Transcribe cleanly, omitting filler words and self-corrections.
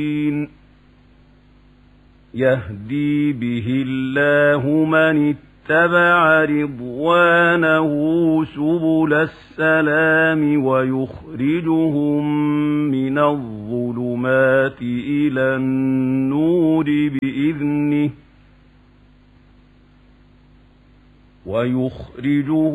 يهدي به الله من اتبع رضوانه سبل السلام ويخرجهم من الظلمات إلى النور بإذنه